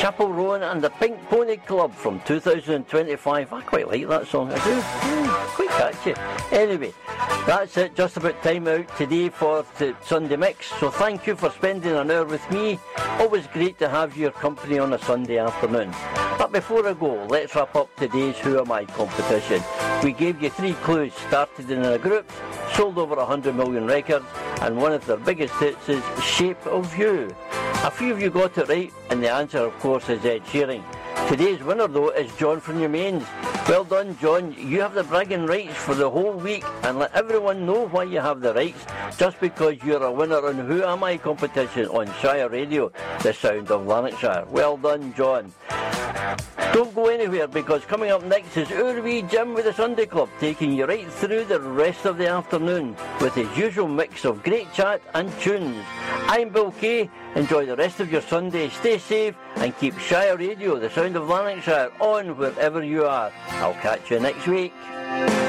Chapel Rowan and the Pink Pony Club from 2025. I quite like that song, I do. Quite catchy. Anyway, that's it, just about time out today for the Sunday Mix. So thank you for spending an hour with me. Always great to have your company on a Sunday afternoon. But before I go, let's wrap up today's Who Am I competition. We gave you 3 clues. Started in a group, sold over 100 million records, and one of their biggest hits is Shape of You. A few of you got it right, and the answer, of course, is Ed Sheeran. Today's winner, though, is John from New Mains. Well done, John. You have the bragging rights for the whole week, and let everyone know why you have the rights, just because you're a winner on Who Am I competition on Shire Radio, the sound of Lanarkshire. Well done, John. Don't go anywhere, because coming up next is our wee Jim with the Sunday Club, taking you right through the rest of the afternoon with his usual mix of great chat and tunes. I'm Bill Kay. Enjoy the rest of your Sunday, stay safe, and keep Shire Radio, the sound of Lanarkshire, on wherever you are. I'll catch you next week.